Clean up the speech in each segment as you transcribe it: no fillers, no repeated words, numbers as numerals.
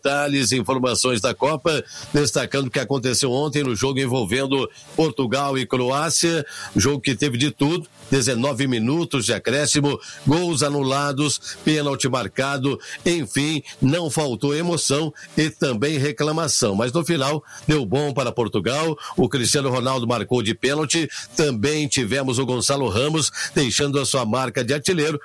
detalhes e informações da Copa, destacando o que aconteceu ontem no jogo envolvendo Portugal e Croácia, jogo que teve de tudo, 19 minutos de acréscimo, gols anulados, pênalti marcado, enfim, não faltou emoção e também reclamação, mas no final deu bom para Portugal, o Cristiano Ronaldo marcou de pênalti, também tivemos o Gonçalo Ramos deixando a sua marca de artilheiro,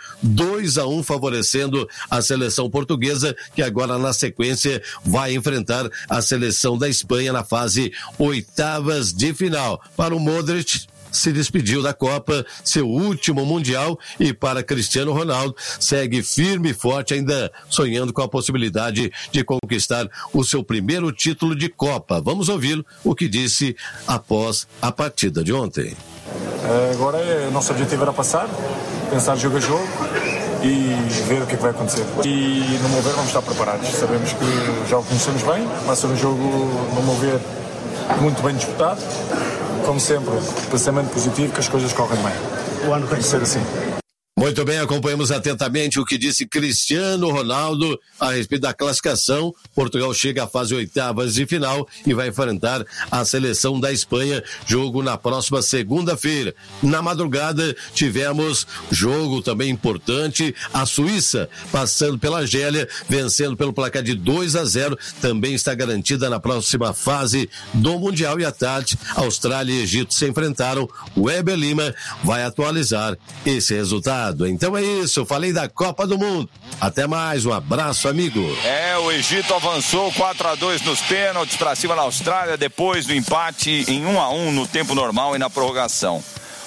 2-1 favorecendo a seleção portuguesa, que agora na sequência vai enfrentar a seleção da Espanha na fase oitavas de final. Para o Modric, se despediu da Copa, seu último Mundial, e para Cristiano Ronaldo, segue firme e forte, ainda sonhando com a possibilidade de conquistar o seu primeiro título de Copa. Vamos ouvi-lo, o que disse após a partida de ontem. Agora o nosso objetivo era passar, pensar jogo a jogo e ver o que é que vai acontecer. E no meu ver vamos estar preparados, sabemos que já o conhecemos bem, vai ser um jogo, no meu ver, muito bem disputado. Como sempre, pensamento positivo, que as coisas correm bem. O ano tem que ser assim. Muito bem, acompanhamos atentamente o que disse Cristiano Ronaldo a respeito da classificação. Portugal chega à fase oitavas de final e vai enfrentar a seleção da Espanha, jogo na próxima segunda-feira. Na madrugada tivemos jogo também importante, a Suíça passando pela Argélia, vencendo pelo placar de 2-0, também está garantida na próxima fase do Mundial. E à tarde, Austrália e Egito se enfrentaram, o Weber Lima vai atualizar esse resultado. Então é isso, falei da Copa do Mundo. Até mais, um abraço, amigo. O Egito avançou 4-2 nos pênaltis para cima da Austrália, depois do empate em 1-1 no tempo normal e na prorrogação.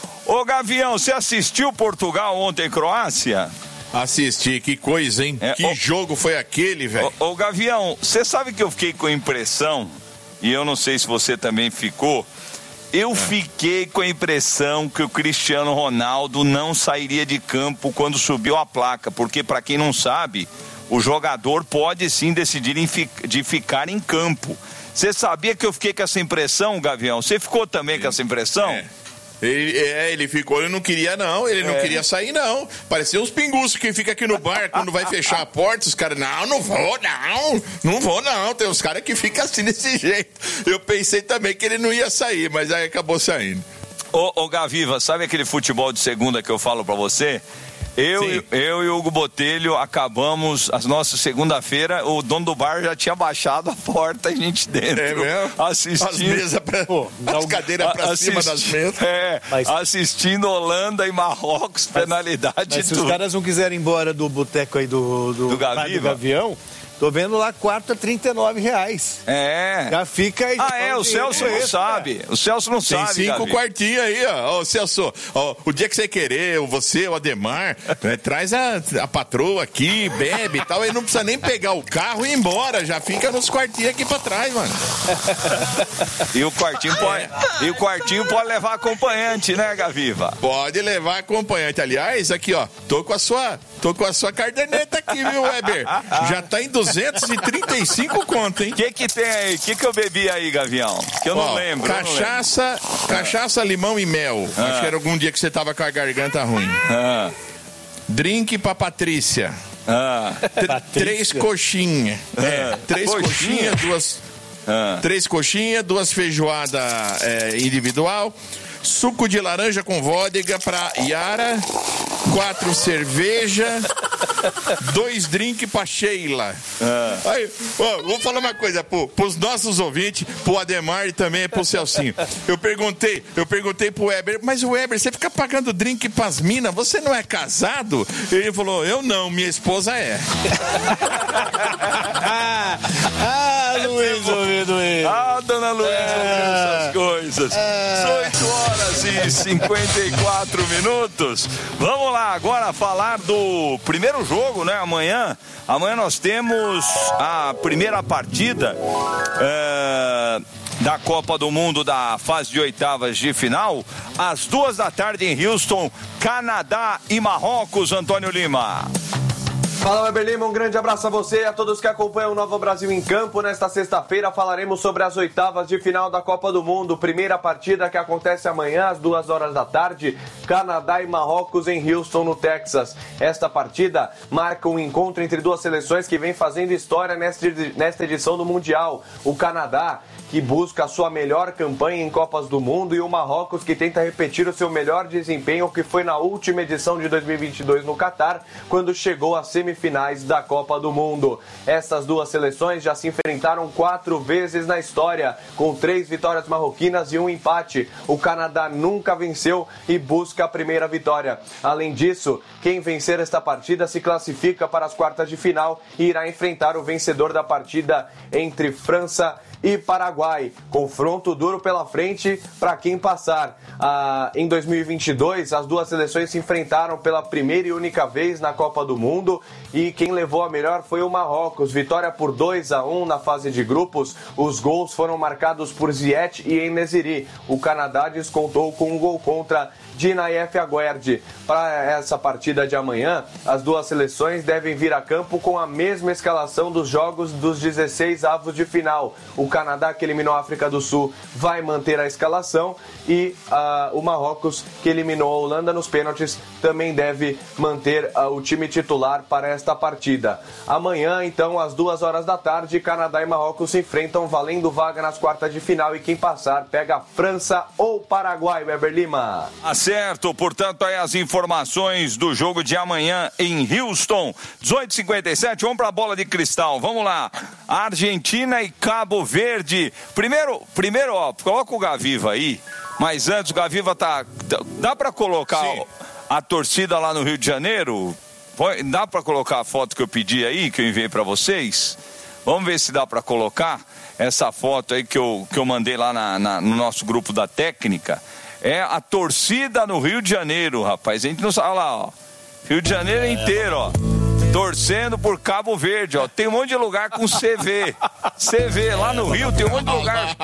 Ô Gavião, você assistiu Portugal ontem, Croácia? Assisti, que coisa, hein? Que jogo foi aquele, velho? Ô Gavião, você sabe que eu fiquei com a impressão, e eu não sei se você também ficou, eu fiquei com a impressão que o Cristiano Ronaldo não sairia de campo quando subiu a placa, porque, para quem não sabe, o jogador pode sim decidir de ficar em campo. Você sabia que eu fiquei com essa impressão, Gavião? Você ficou também com essa impressão? Ele ficou, ele não queria queria sair não, parecia uns pinguços que fica aqui no bar, quando vai fechar a porta, os caras, não vou não, tem uns caras que ficam assim desse jeito. Eu pensei também que ele não ia sair, mas aí acabou saindo. Ô Gaviva, sabe aquele futebol de segunda que eu falo pra você? Eu e o Hugo Botelho acabamos a nossa segunda-feira, o dono do bar já tinha baixado a porta, a gente dentro. É mesmo? Assistindo. As mesas as cadeiras pra cima das mesas. Assistindo Holanda e Marrocos, penalidade e tudo. Se os caras não quiserem ir embora do boteco aí do Gavião, tô vendo lá, quarto a R$39. Já fica aí. O Celso não sabe. O Celso não sabe. Tem 5 quartinhos aí, ó. Ô, Celso, o dia que você querer, você, o Ademar, traz a patroa aqui, bebe e tal. Ele não precisa nem pegar o carro e ir embora. Já fica nos quartinhos aqui pra trás, mano. E o quartinho pode levar acompanhante, né, Gaviva? Pode levar acompanhante. Aliás, aqui, ó, tô com a sua caderneta aqui, viu, Weber? Já tá em 235 conto, hein? O que tem aí? O que eu bebi aí, Gavião? Que eu não lembro. Cachaça, limão e mel. Acho que era algum dia que você tava com a garganta ruim. Drink pra Patrícia. 3 coxinhas. 3 coxinhas, 2... 3 coxinhas, 2 feijoadas individual. Suco de laranja com vodka pra Yara, 4 cerveja, 2 drinks pra Sheila. Aí, vou falar uma coisa pros nossos ouvintes, pro Ademar e também pro Celcinho. Eu perguntei pro Weber, mas o Weber, você fica pagando drink pras minas, você não é casado? Ele falou, eu não, minha esposa é. Luiz ouvindo ele. Dona Luiz ouvindo essas coisas. 8h54. Vamos lá, agora falar do primeiro jogo, né? Amanhã nós temos a primeira partida da Copa do Mundo da fase de oitavas de final, às 2 da tarde em Houston, Canadá e Marrocos, Antônio Lima. Fala, Weber Lima, um grande abraço a você e a todos que acompanham o Nova Brasil em Campo. Nesta sexta-feira falaremos sobre as oitavas de final da Copa do Mundo. Primeira partida que acontece amanhã às 2h da tarde, Canadá e Marrocos em Houston, no Texas. Esta partida marca um encontro entre duas seleções que vem fazendo história nesta edição do Mundial. O Canadá, que busca a sua melhor campanha em Copas do Mundo, e o Marrocos, que tenta repetir o seu melhor desempenho, que foi na última edição de 2022 no Catar, quando chegou às semifinais da Copa do Mundo. Essas duas seleções já se enfrentaram 4 vezes na história, com 3 vitórias marroquinas e 1 empate. O Canadá nunca venceu e busca a primeira vitória. Além disso, quem vencer esta partida se classifica para as quartas de final e irá enfrentar o vencedor da partida entre França e Paraguai. Confronto duro pela frente para quem passar. Em 2022, as duas seleções se enfrentaram pela primeira e única vez na Copa do Mundo, e quem levou a melhor foi o Marrocos. Vitória por 2-1 na fase de grupos. Os gols foram marcados por Ziyech e En-Nesyri. O Canadá descontou com um gol contra de Nayef Aguerd. Para essa partida de amanhã, as duas seleções devem vir a campo com a mesma escalação dos jogos dos 16 avos de final. O Canadá, que eliminou a África do Sul, vai manter a escalação, e o Marrocos, que eliminou a Holanda nos pênaltis, também deve manter o time titular para esta partida. Amanhã, então, às 2h da tarde, Canadá e Marrocos se enfrentam valendo vaga nas quartas de final, e quem passar pega França ou Paraguai. Weber Lima. Certo, portanto, aí as informações do jogo de amanhã em Houston. 18h57, vamos para a bola de cristal. Vamos lá. Argentina e Cabo Verde. Primeiro, ó, coloca o Gaviva aí. Mas antes, o Gaviva dá para colocar a torcida lá no Rio de Janeiro? Dá para colocar a foto que eu pedi aí, que eu enviei para vocês? Vamos ver se dá para colocar essa foto aí que eu mandei lá no nosso grupo da técnica. É a torcida no Rio de Janeiro, rapaz. A gente não sabe. Olha lá, ó. Rio de Janeiro inteiro, ó. Torcendo por Cabo Verde, ó. Tem um monte de lugar com CV. CV, lá no Rio tem um monte de lugar.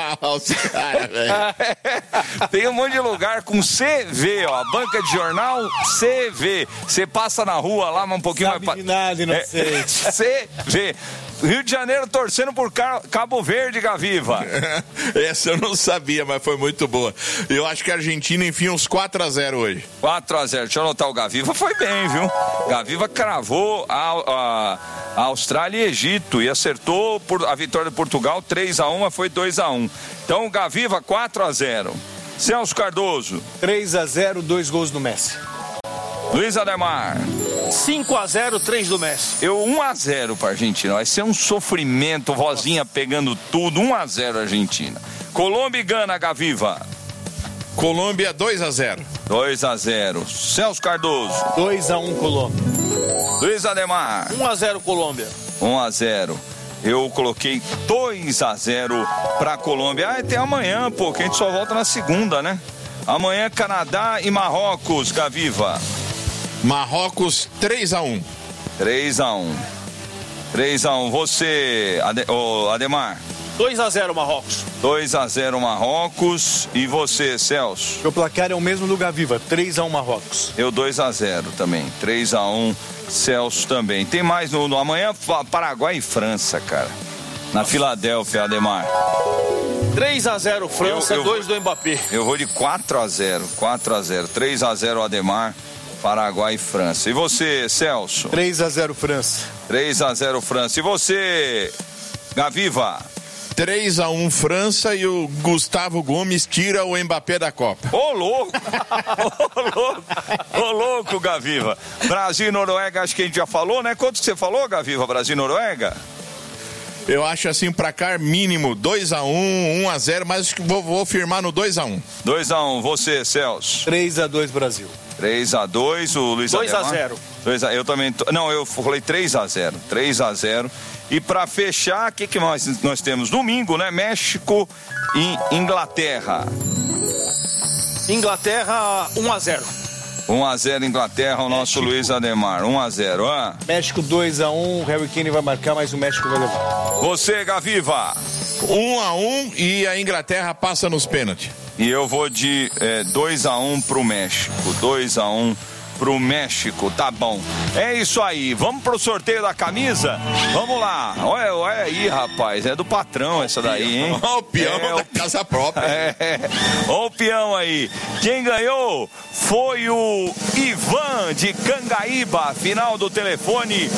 Tem um monte de lugar com CV, ó. Banca de jornal, CV. Você passa na rua lá, um pouquinho mais. Sabe de nada, inocente. CV. Rio de Janeiro torcendo por Cabo Verde, Gaviva. Essa eu não sabia, mas foi muito boa. Eu acho que a Argentina enfia uns 4-0 hoje. 4-0, deixa eu anotar, o Gaviva foi bem, viu? Gaviva cravou a Austrália e Egito e acertou a vitória de Portugal 3-1, mas foi 2-1. Então, Gaviva 4-0. Celso Cardoso. 3-0, 2 gols do Messi. Luiz Ademar. 5-0, 3 do Messi. 1-0 para a Argentina. Vai ser um sofrimento, vozinha pegando tudo. 1-0 Argentina. Colômbia e Gana, Gaviva. Colômbia 2-0. 2-0. Celso Cardoso. 2-1 Colômbia. Luiz Ademar. 1-0 Colômbia. 1-0. Eu coloquei 2-0 para a Colômbia. Tem amanhã, pô, que a gente só volta na segunda, né? Amanhã Canadá e Marrocos, Gaviva. Marrocos 3-1. 3-1. 3-1. Você, Ademar? 2-0 Marrocos. 2-0 Marrocos. E você, Celso? O placar é o mesmo do Gaviva, 3-1 Marrocos. Eu 2-0 também. 3-1, Celso também. Tem mais no amanhã, Paraguai e França, cara. Na Filadélfia, Ademar. 3-0 França, 2 do Mbappé. Eu vou de 4-0. 4-0. 3-0 Ademar, Paraguai e França. E você, Celso? 3-0 França. 3-0 França. E você, Gaviva? 3-1 França, e o Gustavo Gomes tira o Mbappé da Copa. Ô, louco! Ô, louco, Gaviva. Brasil e Noruega, acho que a gente já falou, né? Quanto que você falou, Gaviva? Brasil e Noruega? Eu acho assim, pra cá, mínimo 2-1, 1-0, mas vou firmar no 2-1. 2-1, você, Celso? 3-2 Brasil. 3-2, o Luiz Ademar? 2-0. Eu também. Não, eu falei 3-0. 3-0. E pra fechar, o que nós temos? Domingo, né? México e Inglaterra. Inglaterra 1-0. 1-0 Inglaterra, o nosso Luiz Ademar. 1-0, México 2-1, o Harry Kane vai marcar, mas o México vai levar. Você, Gaviva? 1-1 e a Inglaterra passa nos pênaltis. E eu vou de 2-1 pro México. 2-1 pro México, tá bom. É isso aí, vamos pro sorteio da camisa? Vamos lá. Olha aí, rapaz, é do patrão essa daí, hein? Ó, o peão da casa própria. Ó o peão aí. Quem ganhou foi o Ivan de Cangaíba, final do telefone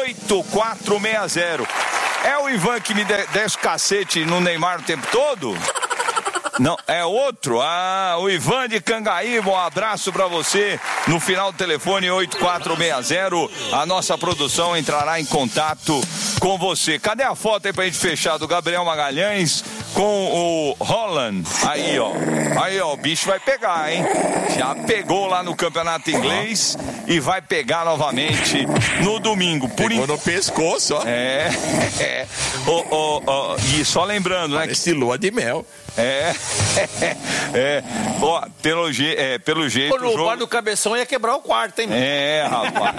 8460. É o Ivan que me desce o cacete no Neymar o tempo todo? Não, é outro? O Ivan de Cangaíba, um abraço pra você. No final do telefone 8460, a nossa produção entrará em contato com você. Cadê a foto aí pra gente fechar do Gabriel Magalhães com o Holland? Aí, ó, o bicho vai pegar, hein? Já pegou lá no campeonato inglês e vai pegar novamente no domingo. Pegou no pescoço, ó. E só lembrando, né? Parece lua de mel. Ó, pelo jeito. No bar do Cabeção ia quebrar o quarto, hein? Rapaz.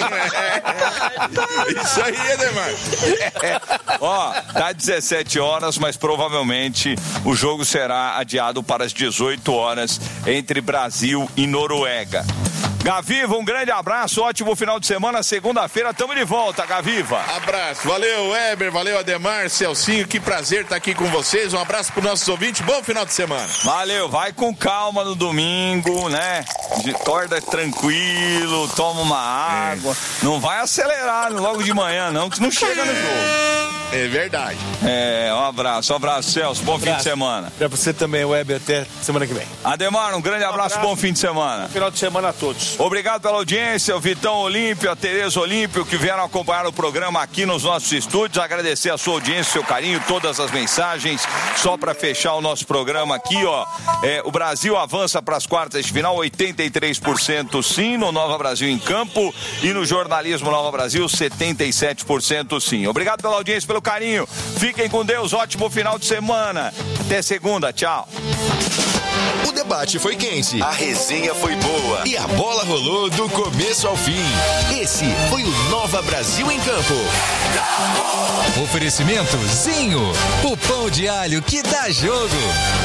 Isso aí, Ademar. Ó, dá 17 horas, mas provavelmente o jogo será adiado para as 18 horas entre Brasil e Noruega. Gaviva, um grande abraço, ótimo final de semana, segunda-feira estamos de volta, Gaviva. Abraço, valeu Weber, valeu Ademar, Celcinho, que prazer estar aqui com vocês, um abraço para os nossos ouvintes, bom final de semana. Valeu, vai com calma no domingo, né, acorda tranquilo, toma uma água, não vai acelerar logo de manhã não, que não chega no jogo. É verdade. Um abraço, Celso, bom fim de semana. Pra você também, Weber, até semana que vem. Ademar, um grande abraço, bom fim de semana. Final de semana a todos. Obrigado pela audiência, o Vitão Olímpio, a Tereza Olímpio, que vieram acompanhar o programa aqui nos nossos estúdios. Agradecer a sua audiência, seu carinho, todas as mensagens. Só para fechar o nosso programa aqui, ó. O Brasil avança para as quartas de final, 83% sim, no Nova Brasil em Campo. E no jornalismo Nova Brasil, 77% sim. Obrigado pela audiência, pelo carinho. Fiquem com Deus, ótimo final de semana. Até segunda, tchau. O debate foi quente, a resenha foi boa e a bola rolou do começo ao fim. Esse foi o Nova Brasil em Campo. Oferecimento Zinho, o pão de alho que dá jogo.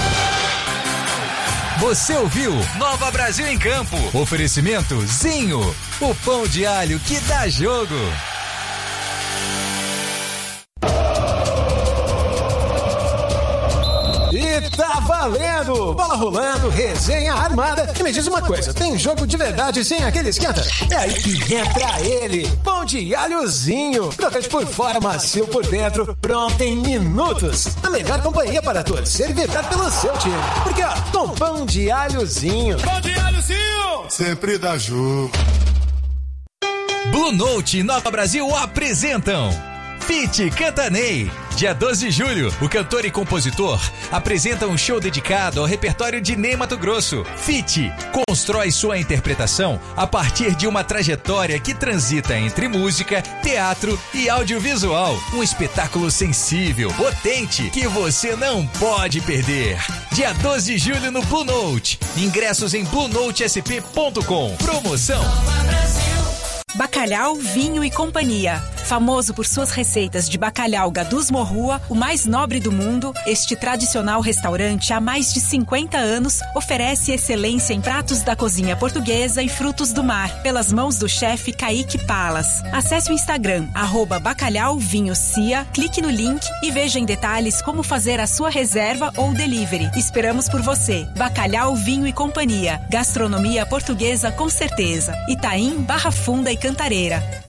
Você ouviu Nova Brasil em Campo. Oferecimento Zinho, o pão de alho que dá jogo. E tá valendo! Bola rolando, resenha armada. E me diz uma coisa, tem jogo de verdade sem aquele esquenta? É aí que entra ele, pão de alhozinho. Crocante por fora, macio por dentro, pronto em minutos. A melhor companhia para torcer e vibrar pelo seu time. Porque, ó, com pão de alhozinho. Pão de alhozinho! Sempre dá jogo. Blue Note e Nova Brasil apresentam Fit Cantanei. Dia 12 de julho, o cantor e compositor apresenta um show dedicado ao repertório de Ney Matogrosso. Fit constrói sua interpretação a partir de uma trajetória que transita entre música, teatro e audiovisual. Um espetáculo sensível, potente, que você não pode perder. Dia 12 de julho no Blue Note. Ingressos em bluenotesp.com. Promoção Bacalhau, Vinho e Companhia. Famoso por suas receitas de bacalhau Gadus Morrua, o mais nobre do mundo, este tradicional restaurante há mais de 50 anos oferece excelência em pratos da cozinha portuguesa e frutos do mar, pelas mãos do chefe Kaique Palas. Acesse o Instagram, @bacalhauvinhocia, clique no link e veja em detalhes como fazer a sua reserva ou delivery. Esperamos por você. Bacalhau, Vinho e Companhia. Gastronomia portuguesa com certeza. Itaim, Barra Funda e Cantareira.